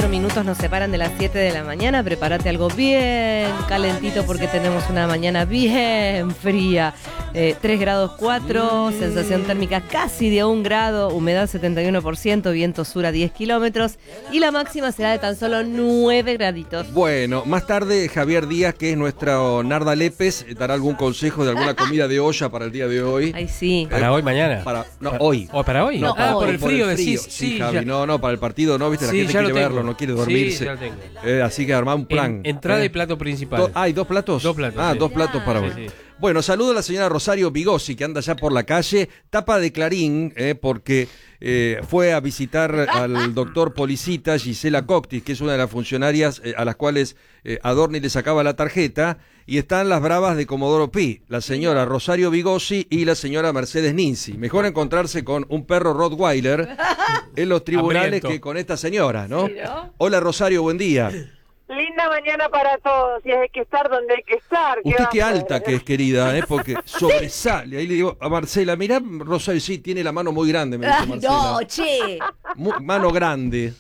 minutos nos separan de las 7 de la mañana. Prepárate algo bien calentito porque tenemos una mañana bien fría. 3 grados 4, sensación térmica casi de 1 grado, humedad 71%, viento sur a 10 kilómetros y la máxima será de tan solo 9 graditos. Bueno, más tarde Javier Díaz, que es nuestra Narda Lépez, dará algún consejo de alguna comida de olla para el día de hoy. Ay, sí. ¿Para hoy, mañana? Hoy. ¿O para hoy? No, hoy. Por el frío decís. Sí, Javi, no, para el partido no, viste, la gente quiere verlo, no quiere dormirse. Sí, ya lo tengo. Así que armá un plan. Entrada y plato principal. ¿Hay 2 platos? 2 platos. Ah, sí. 2 platos para hoy. Sí. Bueno, saludo a la señora Rosario Bigosi, que anda ya por la calle, tapa de Clarín, porque fue a visitar al doctor Policita, Gisela Coctis, que es una de las funcionarias a las cuales Adorni le sacaba la tarjeta, y están las bravas de Comodoro Pi, la señora Rosario Bigosi y la señora Mercedes Ninzi. Mejor encontrarse con un perro Rottweiler en los tribunales que con esta señora, ¿no? Sí, ¿no? Hola Rosario, buen día. Linda mañana para todos, y hay que estar donde hay que estar. Usted qué alta que es, querida, porque sobresale. Ahí le digo a Marcela, mirá, Rosario, sí, tiene la mano muy grande, me dice Marcela. No, che. Mano grande,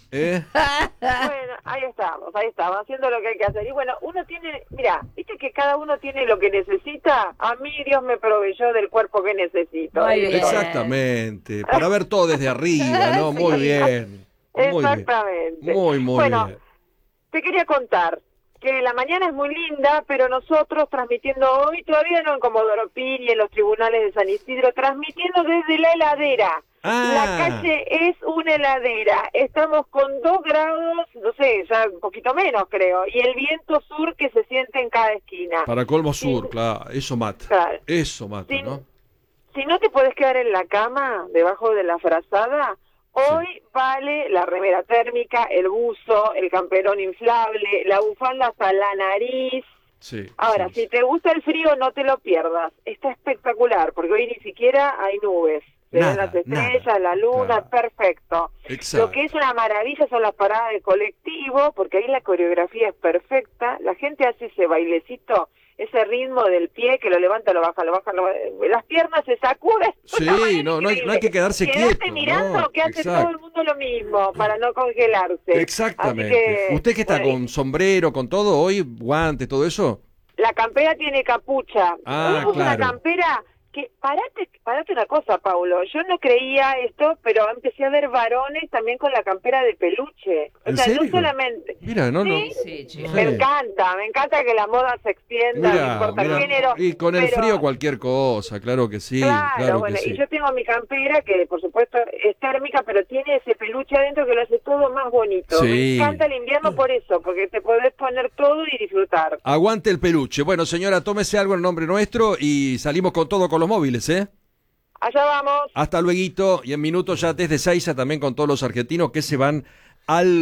Bueno, ahí estamos, haciendo lo que hay que hacer. Y bueno, uno tiene, mira, viste que cada uno tiene lo que necesita. A mí Dios me proveyó del cuerpo que necesito. Muy bien. Exactamente, para ver todo desde arriba, ¿no? Muy bien. Exactamente. Muy bueno, bien. Te quería contar que la mañana es muy linda, pero nosotros transmitiendo hoy, todavía no en Comodoro Pi ni en los tribunales de San Isidro, transmitiendo desde la heladera. La calle es una heladera. Estamos con 2 grados, no sé, ya un poquito menos creo, y el viento sur que se siente en cada esquina. Para colmo sur, claro, eso mata. Claro. Eso mata, Sí. ¿no? Si no te podés quedar en la cama, debajo de la frazada, hoy vale la remera térmica, el buzo, el camperón inflable, la bufanda hasta la nariz. Sí. Ahora, si te gusta el frío, no te lo pierdas. Está espectacular, porque hoy ni siquiera hay nubes. Se ven las estrellas, la luna, claro. Perfecto. Exacto. Lo que es una maravilla son las paradas de colectivo, porque ahí la coreografía es perfecta. La gente hace ese bailecito, ese ritmo del pie que lo levanta, lo baja, las piernas se sacuden. Sí, no hay que quedarse quieto. Quedarte mirando, no, que hace exacto. todo el mundo lo mismo, para no congelarse. Exactamente. Así que, ¿Usted que está bueno, con sombrero, con todo hoy, guantes, todo eso? La campera tiene capucha. Ah, Tenemos una claro. campera que, parate una cosa, Paulo, yo no creía esto, pero empecé a ver varones también con la campera de peluche. O ¿En sea, serio? no solamente... Mira, no. Sí, che. Me encanta que la moda se extienda, no importa el género. Y con el pero- frío cualquier cosa, claro que sí. Claro, que bueno, sí. y yo tengo mi campera que por supuesto es térmica, pero tiene ese peluche adentro que lo hace todo más bonito. Sí. Me encanta el invierno por eso, porque te podés poner todo y disfrutar. Aguante el peluche. Bueno, señora, tómese algo en nombre nuestro y salimos con todo con los móviles, ¿eh? Allá vamos. Hasta lueguito, y en minutos ya desde Seiza también con todos los argentinos que se van al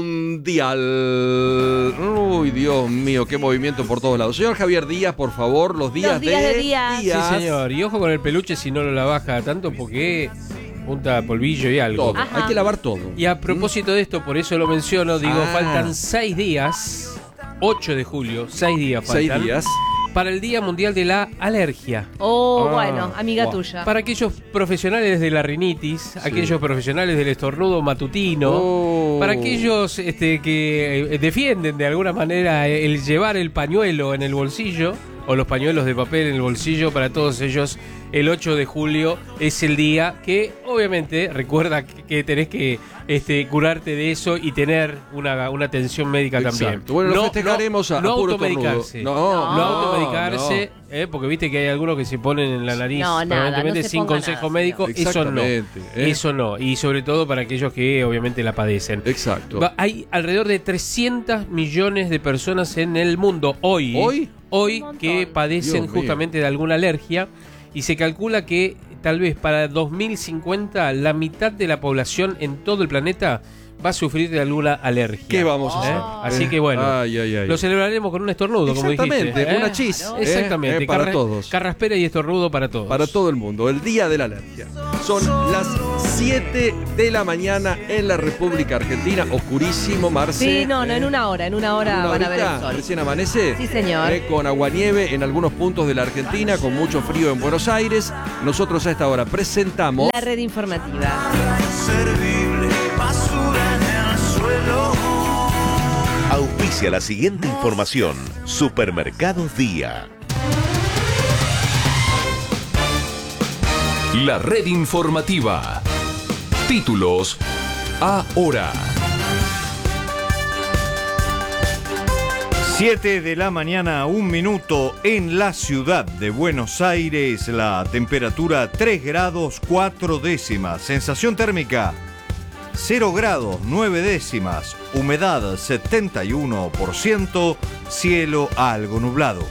Mundial. Uy, Dios mío, qué movimiento por todos lados. Señor Javier Díaz, por favor, los días de Díaz. Sí, señor. Y ojo con el peluche si no lo lavas cada tanto porque junta polvillo y algo. Todo, Ajá. hay que lavar todo. Y a propósito de esto, por eso lo menciono, digo, Ah. faltan 6 días, 8 de julio, 6 días faltan. 6 días. Para el Día Mundial de la Alergia. Oh, Ah, bueno, amiga wow. tuya. Para aquellos profesionales de la rinitis, aquellos profesionales del estornudo matutino, Oh. para aquellos que defienden de alguna manera el llevar el pañuelo en el bolsillo, o los pañuelos de papel en el bolsillo, para todos ellos el 8 de julio es el día que obviamente recuerda que tenés que curarte de eso y tener una atención médica también. Exacto. Bueno, lo festejaremos a no puro automedicarse. tornudo. No autodicarse, porque viste que hay algunos que se ponen en la nariz No, nada, permanentemente no se sin ponga consejo nada, médico. señor. Exactamente, Eso no. Y sobre todo para aquellos que obviamente la padecen. Exacto. Hay alrededor de 300 millones de personas en el mundo hoy. ¿Hoy? Un Que montón. padecen Dios mío. justamente de alguna alergia. Y se calcula que tal vez para 2050 la mitad de la población en todo el planeta va a sufrir de alguna alergia. ¿Qué vamos a hacer? Así que bueno, Ay. lo celebraremos con un estornudo, como dijiste. Exactamente, una chis. Exactamente, Para todos. Carraspera y estornudo para todos. Para todo el mundo, el día de la alergia. Son las 7 de la mañana en la República Argentina, oscurísimo, Marce. Sí, no, en una hora van a ver el sol. Recién amanece. Sí, señor. Con aguanieve en algunos puntos de la Argentina, con mucho frío en Buenos Aires. Nosotros a esta hora presentamos La red informativa. Inservible, basura en el suelo. Auspicia la siguiente información. Supermercados Día. La red informativa. Títulos ahora. 7 de la mañana, 1 minuto en la ciudad de Buenos Aires. La temperatura 3 grados 4 décimas. Sensación térmica 0 grados 9 décimas. Humedad 71%. Cielo algo nublado.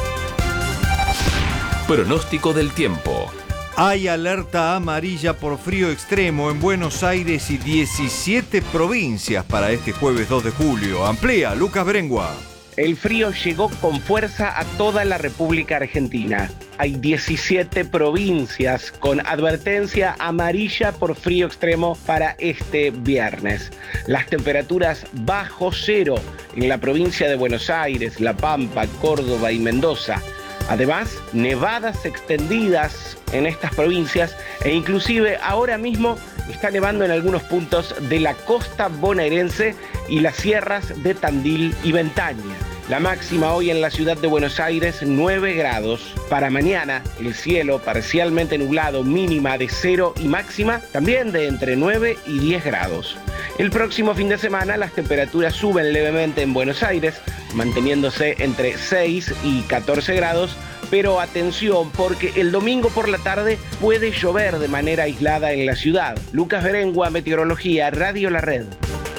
Pronóstico del tiempo. Hay alerta amarilla por frío extremo en Buenos Aires y 17 provincias para este jueves 2 de julio. Amplía Lucas Berengua. El frío llegó con fuerza a toda la República Argentina. Hay 17 provincias con advertencia amarilla por frío extremo para este viernes. Las temperaturas bajo cero en la provincia de Buenos Aires, La Pampa, Córdoba y Mendoza. Además, nevadas extendidas en estas provincias e inclusive ahora mismo está nevando en algunos puntos de la costa bonaerense y las sierras de Tandil y Ventaña. La máxima hoy en la ciudad de Buenos Aires, 9 grados. Para mañana, el cielo parcialmente nublado, mínima de 0 y máxima también de entre 9 y 10 grados. El próximo fin de semana las temperaturas suben levemente en Buenos Aires, manteniéndose entre 6 y 14 grados, pero atención porque el domingo por la tarde puede llover de manera aislada en la ciudad. Lucas Berengua, Meteorología, Radio La Red.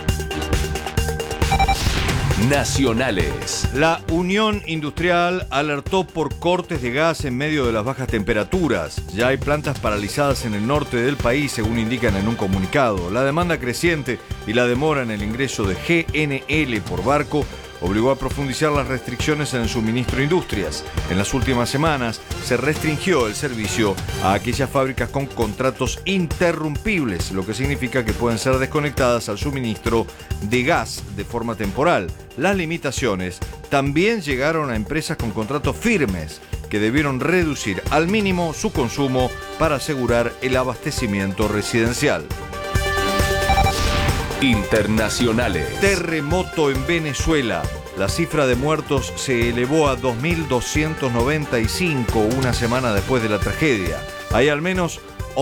Nacionales. La Unión Industrial alertó por cortes de gas en medio de las bajas temperaturas. Ya hay plantas paralizadas en el norte del país, según indican en un comunicado. La demanda creciente y la demora en el ingreso de GNL por barco obligó a profundizar las restricciones en el suministro a industrias. En las últimas semanas se restringió el servicio a aquellas fábricas con contratos interrumpibles, lo que significa que pueden ser desconectadas al suministro de gas de forma temporal. Las limitaciones también llegaron a empresas con contratos firmes, que debieron reducir al mínimo su consumo para asegurar el abastecimiento residencial. Internacionales. Terremoto en Venezuela. La cifra de muertos se elevó a 2.295 una semana después de la tragedia. Hay al menos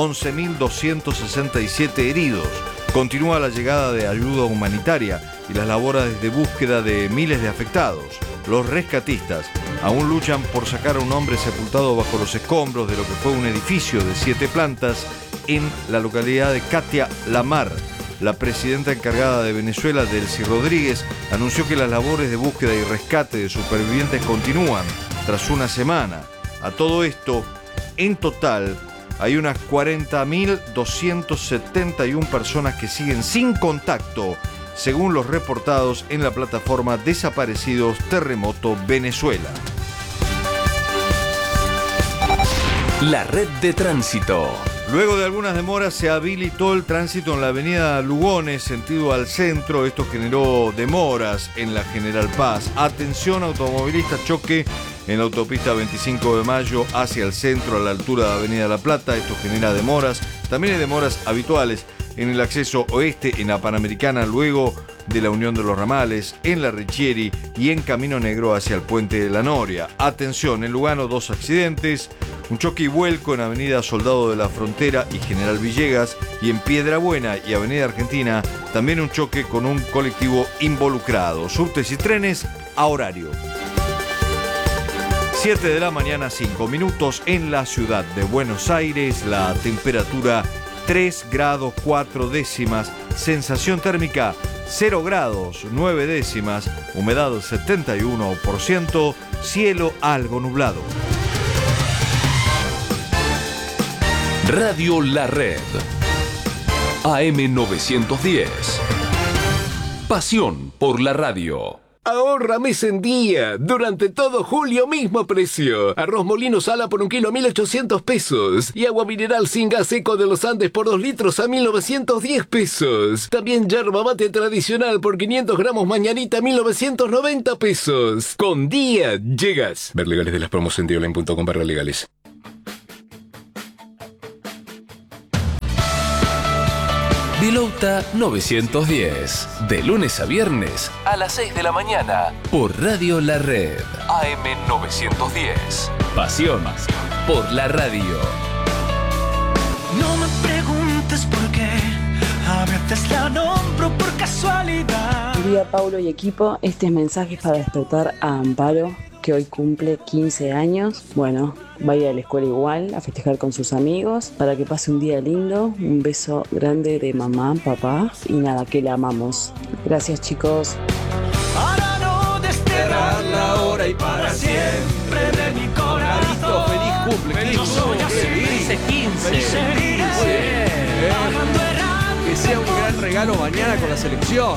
11.267 heridos. Continúa la llegada de ayuda humanitaria y las labores de búsqueda de miles de afectados. Los rescatistas aún luchan por sacar a un hombre sepultado bajo los escombros de lo que fue un edificio de 7 plantas en la localidad de Catia La Mar. La presidenta encargada de Venezuela, Delcy Rodríguez, anunció que las labores de búsqueda y rescate de supervivientes continúan tras una semana. A todo esto, en total, hay unas 40.271 personas que siguen sin contacto, según los reportados en la plataforma Desaparecidos Terremoto Venezuela. La red de tránsito. Luego de algunas demoras se habilitó el tránsito en la avenida Lugones, sentido al centro. Esto generó demoras en la General Paz. Atención automovilistas, choque en la autopista 25 de Mayo hacia el centro a la altura de Avenida La Plata. Esto genera demoras. También hay demoras habituales en el acceso oeste en la Panamericana, luego de la Unión de los Ramales, en la Richieri y en Camino Negro hacia el Puente de la Noria. Atención, en Lugano 2 accidentes, un choque y vuelco en Avenida Soldado de la Frontera y General Villegas, y en Piedrabuena y Avenida Argentina también un choque con un colectivo involucrado. Subtes y trenes a horario. 7 de la mañana, 5 minutos en la ciudad de Buenos Aires. La temperatura 3 grados 4 décimas, sensación térmica 0 grados 9 décimas, humedad 71%, cielo algo nublado. Radio La Red. AM 910. Pasión por la radio. Ahorra mes en día. Durante todo julio, mismo precio. Arroz Molino Sala por 1 kilo, 1.800 pesos. Y agua mineral sin gas Seco de los Andes por 2 litros a 1.910 pesos. También yerba mate tradicional por 500 gramos mañanita, 1.990 pesos. Con día llegas. Ver legales de las promos en Vilouta 910. De lunes a viernes a las 6 de la mañana. Por Radio La Red. AM 910. Pasión por la radio. No me preguntes por qué. A veces la nombro por casualidad. Buen día, Paulo y equipo. Este mensaje es para despertar a Amparo, que hoy cumple 15 años. Bueno, va a ir a la escuela igual, a festejar con sus amigos, para que pase un día lindo. Un beso grande de mamá, papá, y nada, que la amamos. Gracias, chicos. Para no desterrar la hora y para siempre de mi corazón. Feliz cumple, Feliz 15. Que sea un gran regalo mañana con la selección.